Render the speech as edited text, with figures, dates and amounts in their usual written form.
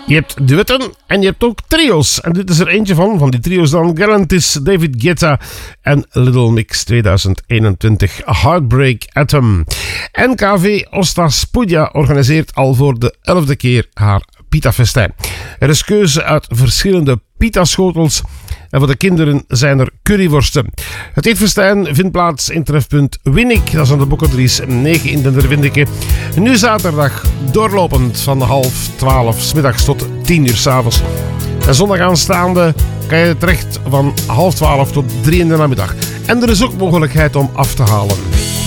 Je hebt duetten en je hebt ook trio's. En dit is er eentje van die trio's dan. Galantis, David Guetta en Little Mix 2021 Heartbreak Atom. NKV Ostaspudia organiseert al voor de 11e keer haar pita-festijn. Er is keuze uit verschillende pita-schotels en voor de kinderen zijn er curryworsten. Het eetfestijn vindt plaats in trefpunt Winnik, dat is aan de Bokkerdries 9 in Denderwindeke. Nu zaterdag doorlopend van 11:30 's middags tot 10 uur 's avonds. En zondag aanstaande kan je terecht van 11:30 tot 3 in de namiddag. En er is ook mogelijkheid om af te halen.